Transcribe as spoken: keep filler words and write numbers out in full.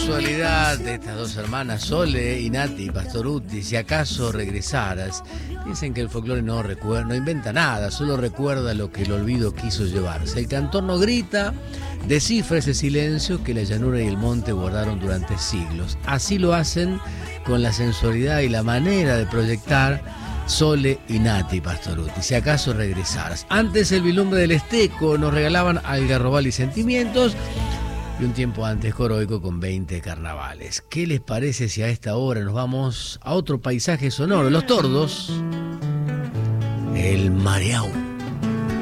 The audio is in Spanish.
sensualidad de estas dos hermanas, Sole y Nati Pastorutti, si acaso regresaras. Dicen que el folclore no recuerda, no inventa nada, solo recuerda lo que el olvido quiso llevarse. El cantor no grita, descifra ese silencio que la llanura y el monte guardaron durante siglos. Así lo hacen con la sensualidad y la manera de proyectar Sole y Nati Pastorutti, si acaso regresaras. Antes el bilumbre del Esteco nos regalaban Algarrobal y Sentimientos, y un tiempo antes Coroico con veinte carnavales. ¿Qué les parece si a esta hora nos vamos a otro paisaje sonoro? Los Tordos, el Mareau.